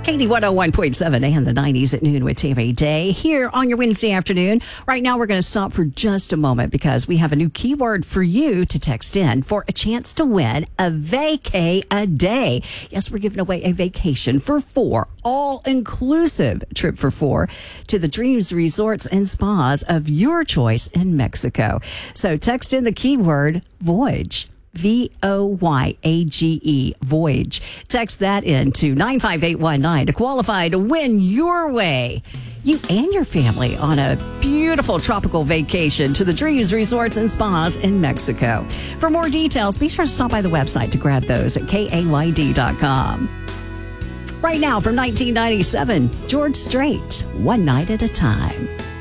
Katie 101.7 and the 90s at noon with Tammy Day here on your Wednesday afternoon. Right now, we're going to stop for just a moment because we have a new keyword for you to text in for a chance to win a vacay a day. Yes, we're giving away a vacation for 4, all-inclusive trip for 4 to the dreams resorts and spas of your choice in Mexico. So text in the keyword Voyage. Voyage, Voyage. Text that in to 95819 to qualify to win your way, you and your family, on a beautiful tropical vacation to the Dreams Resorts and Spas in Mexico. For more details, be sure to stop by the website to grab those at kayd.com. Right now, from 1997, George Strait, One Night at a Time.